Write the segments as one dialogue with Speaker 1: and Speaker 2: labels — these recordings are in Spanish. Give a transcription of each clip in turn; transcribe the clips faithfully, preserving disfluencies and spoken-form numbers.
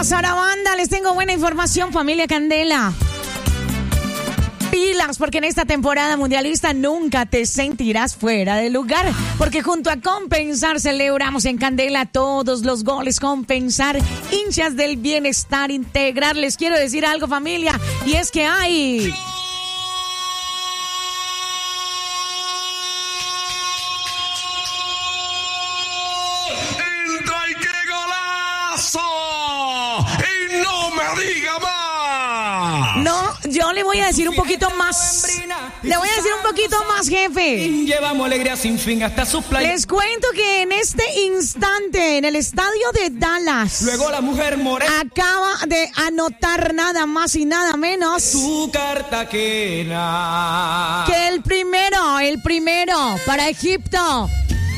Speaker 1: Ahora banda, les tengo buena información, familia Candela. Pilas, porque en esta temporada mundialista nunca te sentirás fuera de lugar, porque junto a Compensar celebramos en Candela todos los goles. Compensar, hinchas del bienestar integral. Les quiero decir algo, familia, y es que hay... No, yo le voy a decir un poquito más. Le voy a decir un poquito más, jefe.
Speaker 2: Llevamos alegría sin fin hasta sus playas.
Speaker 1: Les cuento que en este instante, en el estadio de Dallas,
Speaker 2: luego la mujer morena
Speaker 1: acaba de anotar nada más y nada menos
Speaker 2: su Cartagena,
Speaker 1: que el primero, el primero para Egipto.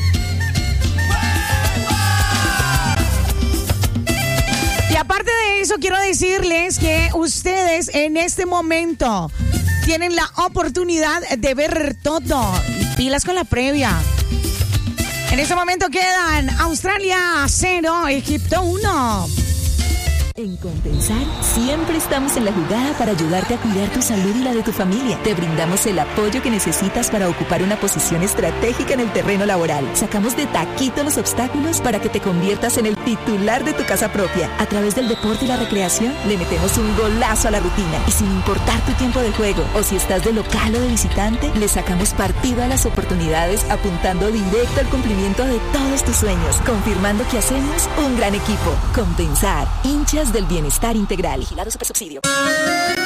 Speaker 1: Y aparte de eso, quiero decirles que ustedes en este momento tienen la oportunidad de ver todo. Pilas con la previa. En este momento quedan Australia cero, Egipto uno.
Speaker 3: En Compensar siempre estamos en la jugada para ayudarte a cuidar tu salud y la de tu familia. Te brindamos el apoyo que necesitas para ocupar una posición estratégica en el terreno laboral. Sacamos de taquito los obstáculos para que te conviertas en el titular de tu casa propia. A través del deporte y la recreación le metemos un golazo a la rutina. Y sin importar tu tiempo de juego o si estás de local o de visitante, le sacamos partido a las oportunidades apuntando directo al cumplimiento de todos tus sueños. Confirmando que hacemos un gran equipo. Compensar, hinchas del bienestar integral. Vigilado Supersubsidio.